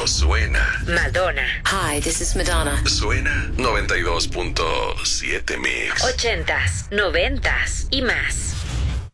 Esto suena. Madonna. Hi, this is Madonna. Suena 92.7 Mix. 80s, 90s y más.